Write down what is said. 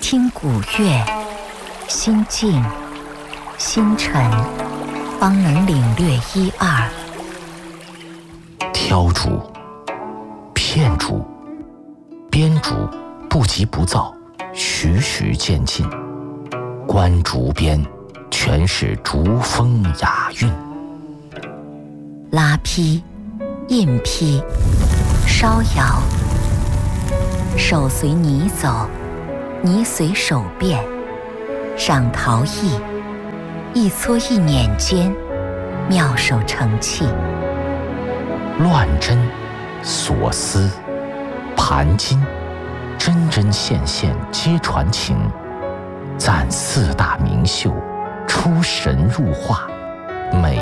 听古乐，心静心沉，方能领略一二。 挑竹、片竹、编竹不急不躁，徐徐渐进。观竹边，全是竹风雅韵。 拉坯、印坯、烧窑，手随泥走，泥随手变。赏陶艺，一撮一捻间，妙手成器。 乱针、锁丝、盘金，针针线线皆传情。赞四大名秀，出神入化，美